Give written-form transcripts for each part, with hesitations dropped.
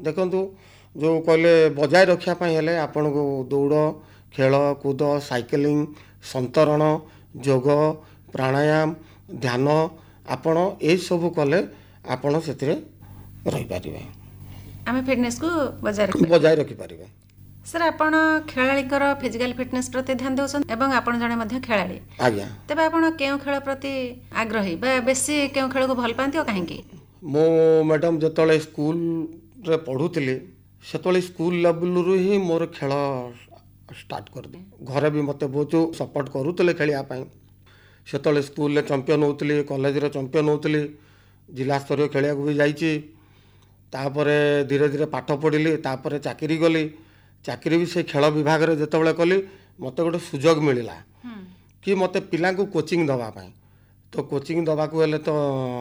देखंतु जो कहले बजाय रखापी हेले आपण को दौड़ खेल कूद साइकिलिंग संतरण योग प्राणायाम ध्यान आपण ए सब कले आपण से रही पारे आम फिटनेस को बजाय रखी पारे। सर आपण खेलाड़ीकर फिजिकल फिटनेस प्रति ध्यान देउछन एवं आपण जने मध्य खेलाड़ी आज्ञा तबे आपण केउ खेल प्रति आग्रही बा बेसी केउ खेल को भल पांती ओ काहेकि मो मैडम जतले स्कूल रे पढुतली सेतले स्कूल लेवल रु ही मोर खेल स्टार्ट कर दे घरे भी मते बहुत सपोर्ट करूतले खेलिया पई सेतले स्कूल ले चैंपियन होतली कॉलेज रे चैंपियन होतली जिला स्तरीय खेलिया को भी जाईची तापरे धीरे धीरे पाठ पढ़िली तापरे चाकरी गली चाकरी भी से खेल विभाग रे जतबेले कली मते गोटे सुजोग मिलला कि मते पिला को कोचिंग दवा पाई तो कोचिंग दवा को हेले तो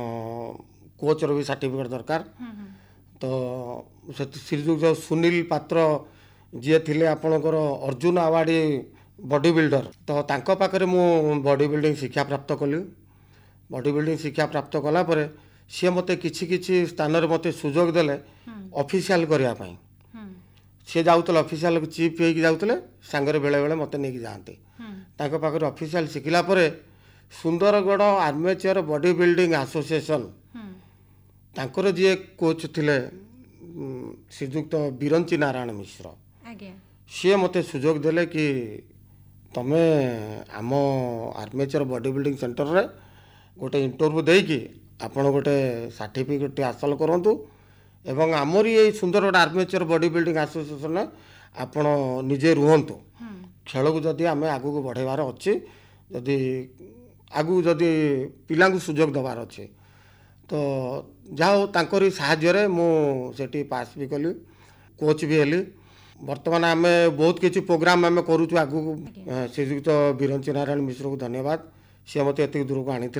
कोच रो भी सर्टिफिकेट दरकार तो श्रीजुक्त जो सुनील पात्र जी थिले आपणकर अर्जुन अवार्डी बॉडी बिल्डर तो तांको पाखरे मु बॉडी बिल्डिंग शिक्षा प्राप्त कली बॉडी बिल्डिंग शिक्षा प्राप्त कला परे सी मते किछि किछि स्थान रे मते सुजोग देले ऑफिशियल करिया पाई सी जाऊले ऑफिशियल चीफ होगी जाऊले सांगरे बेले बेले मते नहीं जाते तांको पाखरे ऑफिशियल शिखला परे Sundargarh armature body building association तांकर जी कोच थिले श्रीजुक्त बिरंची नारायण मिश्र सी मते सुजोग देले कि तमे आम आर्मेचर बॉडी बिल्डिंग सेंटर रे गोटे इंटरव्यू देकी आपण गोटे सर्टिफिकेट हासिल करंतु एवं आमरी ये Sundargarh armature body building association आपण निजे रुहंतु खेल को जदि आम आगू को बढ़ेबार अच्छे जदि आगू जदि पिला को सुजोग दबार अच्छे तो जाओ तांकरी साहाय्य मु सेठी पास भी कली कोच भी हेली वर्तमान आम बहुत किसी प्रोग्राम आम करूँ आगू श्रीजुक्त बिरंची नारायण मिश्र को धन्यवाद सी मत एत दूर को आनी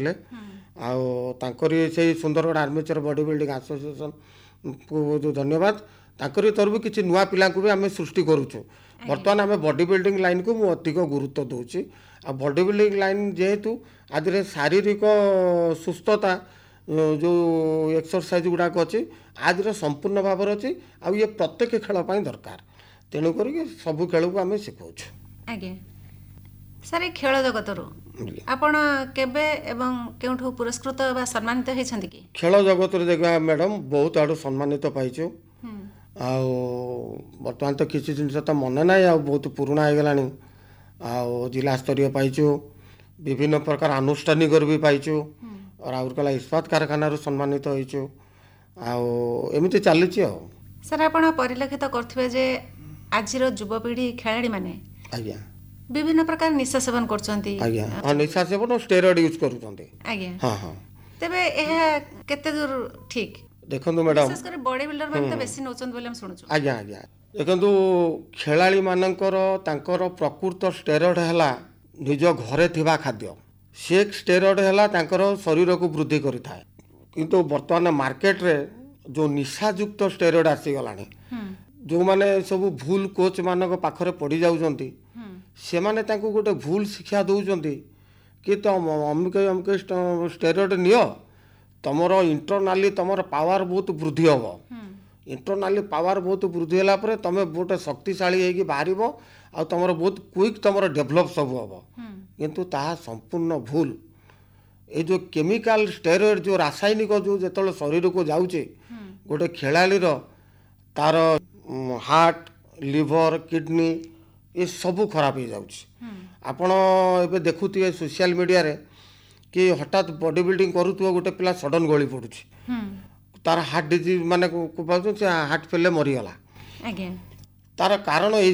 आकरी से Sundargarh armature body building association को जो धन्यवाद ताकरी तरफ किसी नुआ पिला भी आम सृष्टि करुचु बर्तमान आम बॉडी बिल्डिंग लाइन को मुझे अधिक गुरुत्व दूची आ बॉडी बिल्डिंग लाइन जेहेतु आज शारीरिक सुस्थता जो एक्सरसाइज गुड़ाक अच्छी आज संपूर्ण भाव अच्छी आ ये प्रत्येक खेल दरकार तेणुक सबू खेल को आम शिखाऊँ। आज्ञा सर खेल जगत आपण केबे एवं केउठो पुरस्कृत बा सम्मानित हेछंती कि खेल जगत रे देखा मैडम बहुत आडू सम्मानित पाइछु आ वर्तमान तो किसी जिनस तो मन ना आ बहुत पुराना हो गलानी आ जिला स्तरीय पाइछु विभिन्न प्रकार आनुष्ठानिक भी पाइछु और राउरकेला इस्पात कारखाना रो सम्मानित होइछु आ एमिति चलीछि आ सर आपण परिलक्षित करथिबे जे आजिरो युवपीढ़ी खेलाड़ी माने आज्ञा विभिन्न प्रकार निशा सेवन करछंती आज्ञा हां निशा सेवन और स्टेरॉइड यूज करूछंती आज्ञा हां हां तबे एहा केते दूर ठीक देखंतु मैडम विशेष कर बॉडी बिल्डर माने तो बेसी नोचंत बोले हम सुनुछु आज्ञा आज्ञा देखंतु खेलाड़ी मानकर तांकर प्रकृत स्टेरॉइड हला निज घरे थिबा खाद्य से स्टेरॉइड हला तांकर शरीर को वृद्धि करिथाय किंतु वर्तमान मार्केट रे जो निशायुक्त स्टेरॉइड आसी गलानी जो माने सब भूल कोच मानक पाखरे पड़ी जाउजंती से माने तांको गोटे भूल शिक्षा दउजंती कि तो अमुक अमुक स्टेरॉइड नियो तमर इंटरनाली तमर पावर बहुत वृद्धि हम इंटरनाली पावर बहुत वृद्धि होला परे तमे गोटे शक्तिशाली हेगी बाहरिबो आ तमर बहुत क्विक तमर डेवलप सब हम किंतु ताहा संपूर्ण भूल ए जो केमिकल स्टेरॉइड जो रासायनिक जो जेतले शरीर को जाउचे गोटे खेलाड़ी तार हार्ट लिवर किडनी ये सब खराब हो जाउछि आपण एबे देखुथिबे सोशल मीडिया रे कि हठात बॉडी बिल्डिंग करूथुवा गोटे पिला सडन गली पडुछि तार हार्ट डिजीज माने को से हार्ट फेल मरी गला आज्ञा तार कारण यही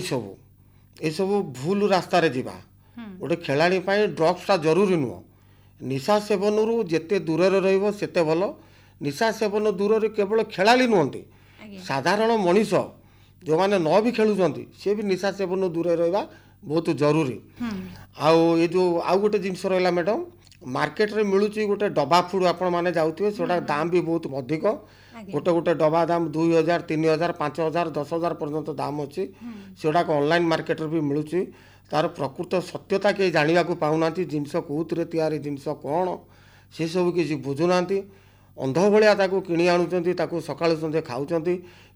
सब भूल रास्ता रे जीवा गोटे खेलाड़ी पाई ड्रग्स टा जरूरी नुह निशा सेवन रु जेते दूर रहिबो सेते भलो निशा सेवन दूर रे केवल खेलाड़ी नुहंती साधारण मनीष जो मैंने न भी खेलुंट सी भी निशा सेवन दूर रहा बहुत जरूरी आउ ये जो आउ गोटे जिनस रहा मैडम मार्केट रे मिलूँ गोटे डबा फुड आपण मैंने जाऊे से दाम भी बहुत अधिक गोटे गोटे डबा दाम 2000 3000 5000 10,000 पर्यंत दाम अच्छी से ऑनलाइन मार्केट रे भी मिलूँ तार प्रकृत सत्यता कहीं जानवा पाऊना जिनस कौन तैयारी जिनस कौन से सब किसी बुझुना अंध भाया किणी आणुंट सका संध्या खाऊँ